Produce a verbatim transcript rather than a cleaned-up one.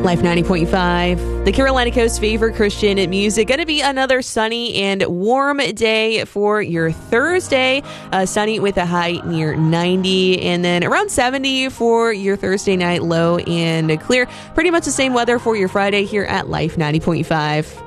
Life ninety point five, the Carolina Coast's favorite Christian music. Going to be another sunny and warm day for your Thursday. Uh, sunny with a high near ninety, and then around seventy for your Thursday night, low and clear. Pretty much the same weather for your Friday here at Life ninety point five.